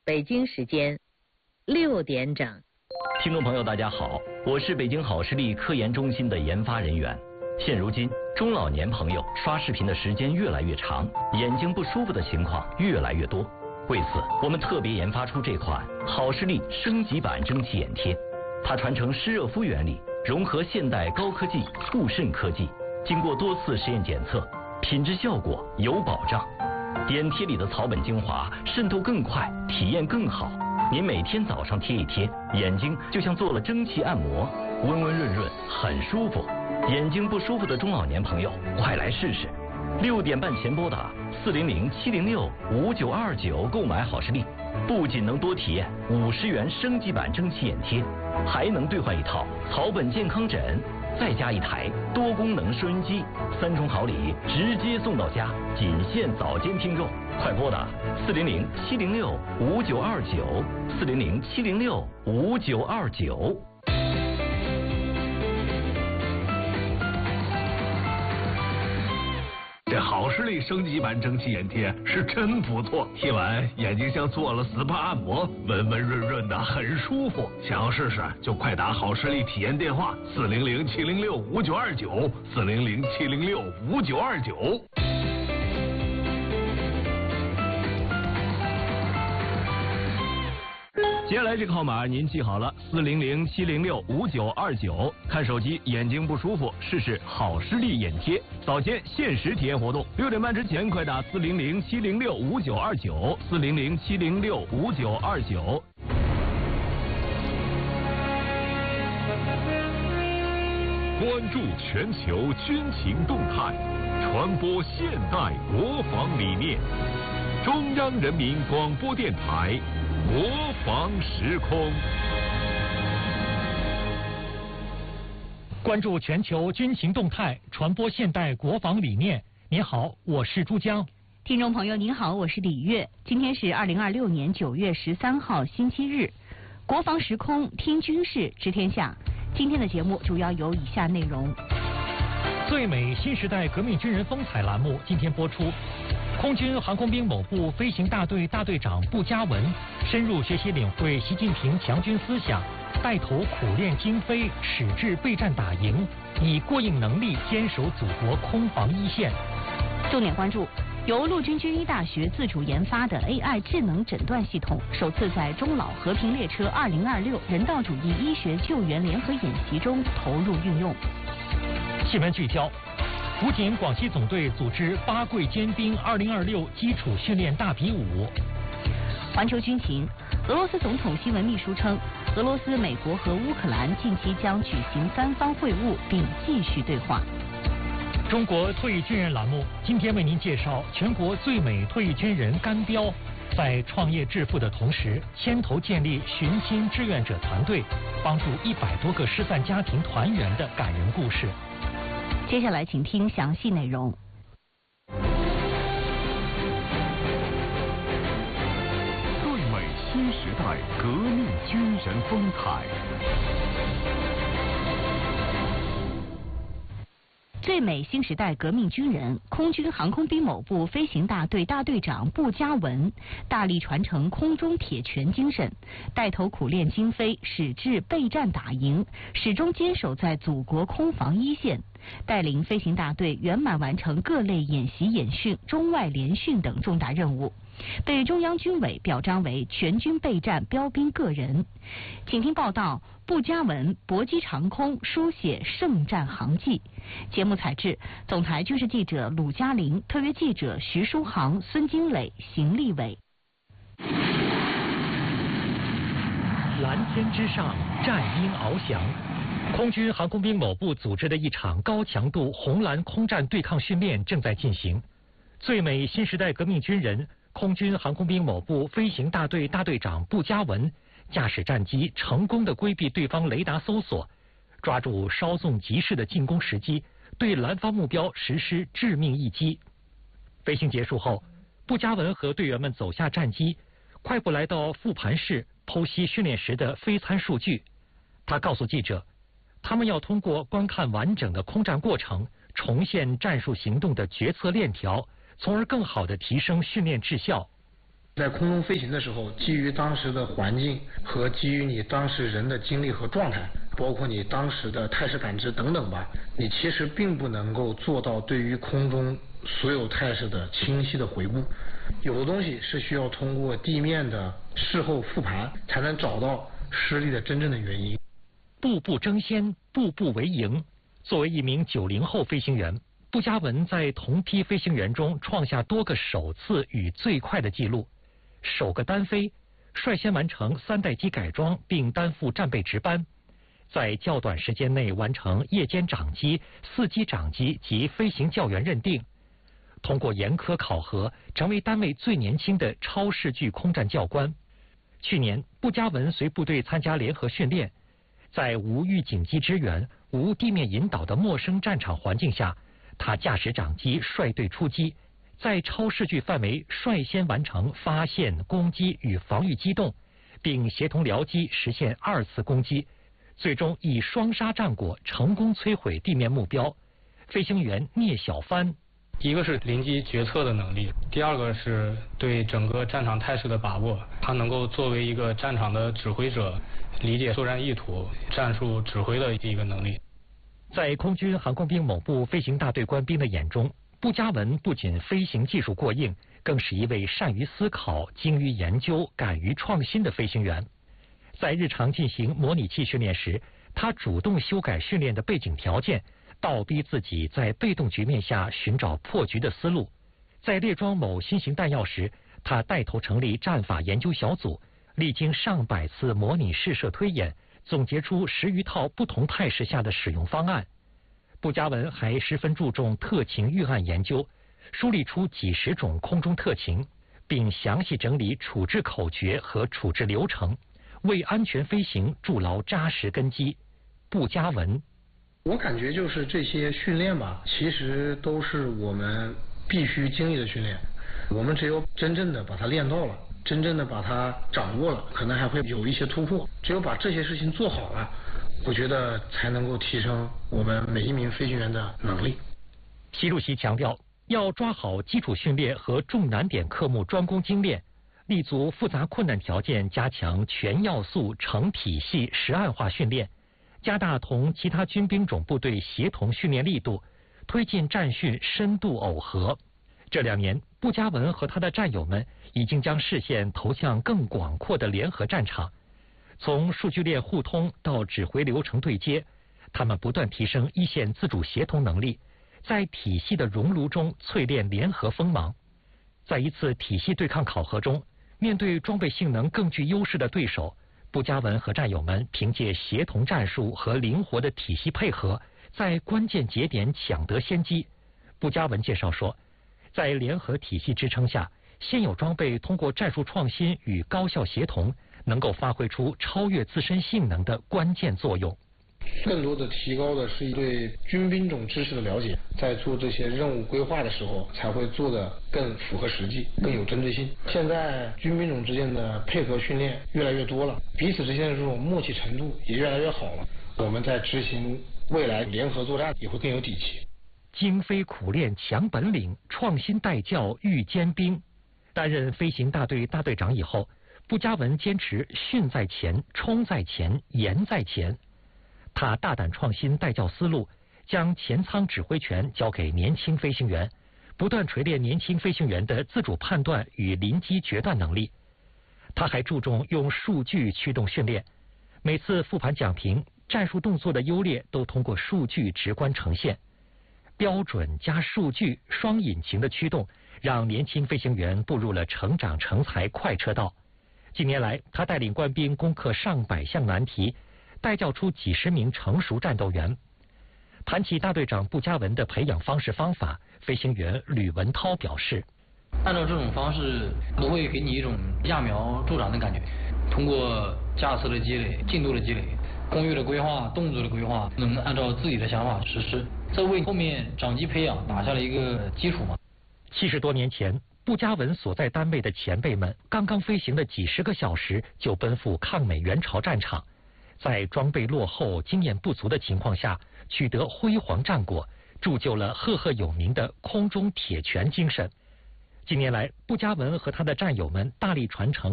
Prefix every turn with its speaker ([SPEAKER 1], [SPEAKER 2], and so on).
[SPEAKER 1] 北京时间6点整。
[SPEAKER 2] 听众朋友大家好，我是北京好视力科研中心的研发人员。现如今中老年朋友刷视频的时间越来越长，眼睛不舒服的情况越来越多。为此，我们特别研发出这款好视力升级版蒸汽眼贴。它传承湿热敷原理，融合现代高科技护肾科技，经过多次实验检测，品质效果有保障。眼贴里的草本精华渗透更快，体验更好。您每天早上贴一贴，眼睛就像做了蒸汽按摩，温温润润，很舒服。眼睛不舒服的中老年朋友，快来试试。6点半前拨打400-706-5929购买好视力，不仅能多体验50元升级版蒸汽眼贴，还能兑换一套草本健康枕，再加一台多功能收音机，3重好礼直接送到家，仅限早间听购。快拨打400-706-5929，400-706-5929。
[SPEAKER 3] 这好视力升级版蒸汽眼贴是真不错，贴完眼睛像做了 SPA 按摩，温温润润的，很舒服。想要试试就快打好视力体验电话400-706-5929，400-706-5929。接下来这个号码您记好了，400-706-5929。看手机眼睛不舒服，试试好视力眼贴，早间限时体验活动，6点半之前快打400-706-5929，400-706-5929。关注全球军情动态，传播现代国防理念。中央人民广播电台国防时空。
[SPEAKER 4] 关注全球军情动态，传播现代国防理念。您好，我是珠江。
[SPEAKER 5] 听众朋友您好，我是李月。今天是2026年9月13号星期日，国防时空听军事知天下。今天的节目主要有以下内容：
[SPEAKER 4] 最美新时代革命军人风采栏目今天播出。空军航空兵某部飞行大队大队长布嘉文深入学习领会习近平强军思想，带头苦练精飞，矢志备战打赢，以过硬能力坚守祖国空防一线。
[SPEAKER 5] 重点关注由陆军军医大学自主研发的 AI 智能诊断系统首次在中老和平列车2026人道主义医学救援联合演习中投入运用。
[SPEAKER 4] 新闻聚焦：武警广西总队组织八桂尖兵2026基础训练大比武。
[SPEAKER 5] 环球军情：俄罗斯总统新闻秘书称，俄罗斯、美国和乌克兰近期将举行3方会晤，并继续对话。
[SPEAKER 4] 中国退役军人栏目今天为您介绍全国最美退役军人甘彪在创业致富的同时，牵头建立寻亲志愿者团队，帮助100多个失散家庭团圆的感人故事。
[SPEAKER 5] 接下来请听详细内容。
[SPEAKER 3] 最美新时代革命军人风采。
[SPEAKER 5] 最美新时代革命军人，空军航空兵某部飞行大队大队长布嘉文大力传承空中铁拳精神，带头苦练精飞，矢志备战打赢，始终坚守在祖国空防一线，带领飞行大队圆满完成各类演习演训、中外联训等重大任务，被中央军委表彰为全军备战标兵个人。请听报道：布嘉文搏击长空，书写圣战航迹。节目采制：总台军事记者鲁嘉玲，特约记者徐书航、孙金磊、邢立伟。
[SPEAKER 4] 蓝天之上，战鹰翱翔。空军航空兵某部组织的一场高强度红蓝空战对抗训练正在进行。最美新时代革命军人，空军航空兵某部飞行大队大队长布嘉文驾驶战机成功地规避对方雷达搜索，抓住稍纵即逝的进攻时机，对蓝方目标实施致命一击。飞行结束后，布嘉文和队员们走下战机，快步来到复盘室剖析训练时的飞参数据。他告诉记者，他们要通过观看完整的空战过程，重现战术行动的决策链条，从而更好地提升训练质效。
[SPEAKER 6] 在空中飞行的时候，基于当时的环境和基于你当时人的精力和状态，包括你当时的态势感知等等吧，你其实并不能够做到对于空中所有态势的清晰的回顾。有的东西是需要通过地面的事后复盘才能找到失利的真正的原因。
[SPEAKER 4] 步步争先，步步为营。作为一名90后飞行员，步嘉文在同批飞行员中创下多个首次与最快的记录。首个单飞，率先完成3代机改装并担负战备值班，在较短时间内完成夜间长机、4机长机及飞行教员认定，通过严苛考核，成为单位最年轻的超视距空战教官。去年，步嘉文随部队参加联合训练，在无预警机支援、无地面引导的陌生战场环境下，他驾驶长机率队出击，在超视距范围率先完成发现、攻击与防御机动，并协同僚机实现2次攻击，最终以双杀战果成功摧毁地面目标。飞行员聂小帆，
[SPEAKER 7] 一个是临机决策的能力，第二个是对整个战场态势的把握，他能够作为一个战场的指挥者，理解作战意图、战术指挥的一个能力。
[SPEAKER 4] 在空军航空兵某部飞行大队官兵的眼中，步嘉文不仅飞行技术过硬，更是一位善于思考、精于研究、敢于创新的飞行员。在日常进行模拟器训练时，他主动修改训练的背景条件，倒逼自己在被动局面下寻找破局的思路。在列装某新型弹药时，他带头成立战法研究小组，历经上百次模拟试射推演，总结出10余套不同态势下的使用方案。步嘉文还十分注重特情预案研究，梳理出几十种空中特情，并详细整理处置口诀和处置流程，为安全飞行筑牢扎实根基。步嘉文，
[SPEAKER 6] 我感觉就是这些训练吧，其实都是我们必须经历的训练。我们只有真正的把它练到了，真正的把它掌握了，可能还会有一些突破。只有把这些事情做好了，我觉得才能够提升我们每一名飞行员的能力。
[SPEAKER 4] 习主席强调，要抓好基础训练和重难点科目专攻精练，立足复杂困难条件，加强全要素成体系实案化训练，加大同其他军兵种部队协同训练力度，推进战训深度耦合。这2年，步嘉文和他的战友们已经将视线投向更广阔的联合战场。从数据链互通到指挥流程对接，他们不断提升一线自主协同能力，在体系的熔炉中淬炼联合锋芒。在一次体系对抗考核中，面对装备性能更具优势的对手，步嘉文和战友们凭借协同战术和灵活的体系配合，在关键节点抢得先机。步嘉文介绍说，在联合体系支撑下，现有装备通过战术创新与高效协同，能够发挥出超越自身性能的关键作用。
[SPEAKER 6] 更多的提高的是对军兵种知识的了解，在做这些任务规划的时候，才会做得更符合实际，更有针对性。现在军兵种之间的配合训练越来越多了，彼此之间的这种默契程度也越来越好了。我们在执行未来联合作战也会更有底气。
[SPEAKER 4] 精飞苦练强本领，创新带教育坚兵。担任飞行大队大队长以后，步嘉文坚持训在前、冲在前、严在前。他大胆创新带教思路，将前舱指挥权交给年轻飞行员，不断锤炼年轻飞行员的自主判断与临机决断能力。他还注重用数据驱动训练，每次复盘讲评，战术动作的优劣都通过数据直观呈现。标准加数据双引擎的驱动，让年轻飞行员步入了成长成才快车道。近年来，他带领官兵攻克上百项难题，带教出几十名成熟战斗员。谈起大队长步嘉文的培养方式方法，飞行员吕文涛表示，
[SPEAKER 8] 按照这种方式不会给你一种揠苗助长的感觉，通过架次的积累、进度的积累、工艺的规划、动作的规划，能按照自己的想法实施，这为后面长机培养打下了一个基础嘛。
[SPEAKER 4] 70多年前，步嘉文所在单位的前辈们刚刚飞行的几10个小时就奔赴抗美援朝战场，在装备落后、经验不足的情况下取得辉煌战果，铸就了赫赫有名的空中铁拳精神。 近年来，步佳文和他的战友们大力传承